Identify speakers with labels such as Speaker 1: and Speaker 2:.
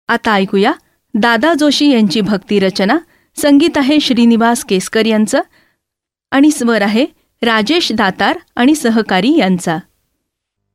Speaker 1: आता ऐकूया दादा जोशी यांची भक्ती रचना. संगीत आहे श्रीनिवास केसकर यांचं आणि स्वर आहे राजेश दातार आणि सहकारी यांचा.